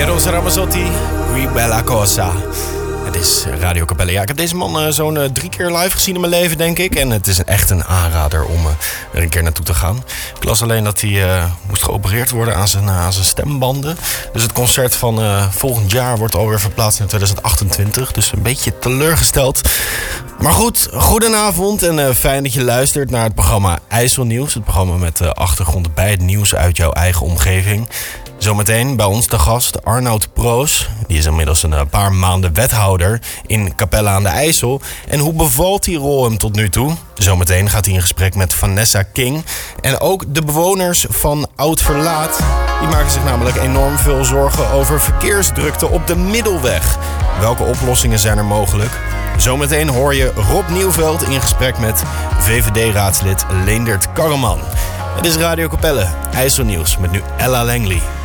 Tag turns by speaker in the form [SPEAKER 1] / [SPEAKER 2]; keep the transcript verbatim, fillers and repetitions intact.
[SPEAKER 1] Eros Ramazzotti, Qui Bella Cosa. Het is Radio Capelle. Ja, ik heb deze man uh, zo'n uh, drie keer live gezien in mijn leven, denk ik. En het is echt een aanrader om uh, er een keer naartoe te gaan. Ik las alleen dat hij uh, moest geopereerd worden aan zijn, uh, aan zijn stembanden. Dus het concert van uh, volgend jaar wordt alweer verplaatst in twintig achtentwintig. Dus een beetje teleurgesteld. Maar goed, goedenavond en uh, fijn dat je luistert naar het programma IJsselnieuws. Het programma met uh, achtergrond bij het nieuws uit jouw eigen omgeving. Zometeen bij ons de gast Arnoud Proos. Die is inmiddels een paar maanden wethouder in Capelle aan de IJssel. En hoe bevalt die rol hem tot nu toe? Zometeen gaat hij in gesprek met Vanessa King. En ook de bewoners van Oud Verlaat. Die maken zich namelijk enorm veel zorgen over verkeersdrukte op de Middelweg. Welke oplossingen zijn er mogelijk? Zometeen hoor je Rob Nieuwveld in gesprek met V V D-raadslid Leendert Karreman. Het is Radio Capelle, IJsselnieuws met nu Ella Langley.